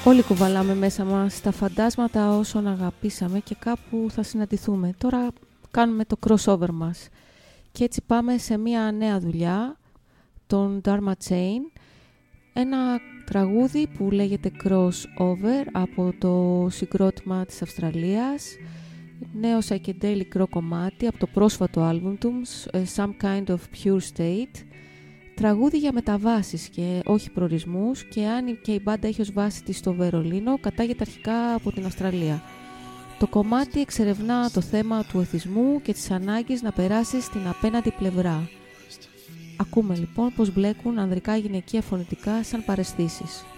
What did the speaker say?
Όλοι κουβαλάμε μέσα μας τα φαντάσματα όσων αγαπήσαμε και κάπου θα συναντηθούμε. Τώρα κάνουμε το crossover μας. Και έτσι πάμε σε μια νέα δουλειά, τον Dharma Chain. Ένα τραγούδι που λέγεται crossover από το συγκρότημα της Αυστραλίας. Νέο psychedelic rock κομμάτι από το πρόσφατο άλμπουμ του, Some Kind of Pure State. Τραγούδι για μεταβάσεις και όχι προορισμούς, και αν και η μπάντα έχει ως βάση της στο Βερολίνο, κατάγεται αρχικά από την Αυστραλία. Το κομμάτι εξερευνά το θέμα του εθισμού και της ανάγκης να περάσει στην απέναντι πλευρά. Ακούμε λοιπόν πως μπλέκουν ανδρικά γυναικεία φωνητικά σαν παραισθήσεις.